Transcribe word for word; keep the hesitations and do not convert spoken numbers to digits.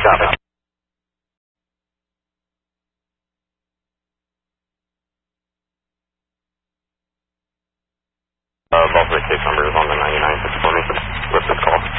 Copy. Uh, both the case numbers on the ninety-nine for me. What's this call?